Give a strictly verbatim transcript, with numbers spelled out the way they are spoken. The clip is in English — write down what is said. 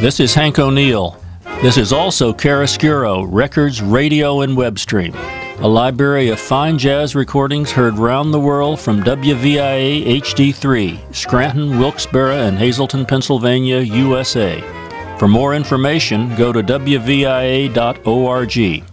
This is Hank O'Neill. This is also Chiaroscuro, Records, Radio, and Web Stream, a library of fine jazz recordings heard round the world from W V I A H D three, Scranton, Wilkes-Barre, and Hazleton, Pennsylvania, U S A. For more information, go to W V I A dot org.